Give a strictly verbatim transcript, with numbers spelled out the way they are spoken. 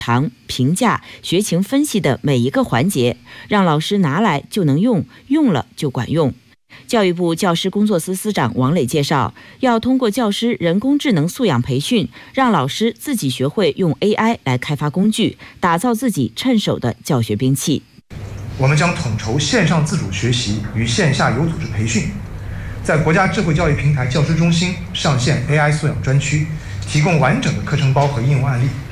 堂、评价、学情分析的每一个环节，让老师拿来就能用，用了就管用。教育部教师工作司司长王磊介绍，要通过教师人工智能素养培训，让老师自己学会用 A I 来开发工具，打造自己趁手的教学兵器。 我们将统筹线上自主学习与线下有组织培训，在国家智慧教育平台教师中心上线 A I 素养专区，提供完整的课程包和应用案例。